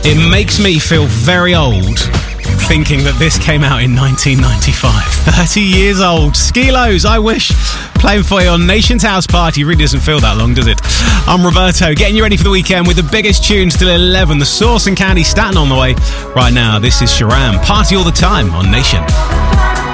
It makes me feel very old thinking that this came out in 1995. 30 years old. Skilos, I wish. Playing for you on Nation's House Party. Really doesn't feel that long, does it? I'm Roberto, getting you ready for the weekend with the biggest tunes till 11. The Sauce and Candy Statin on the way. Right now, this is Sharam. Party all the time on Nation.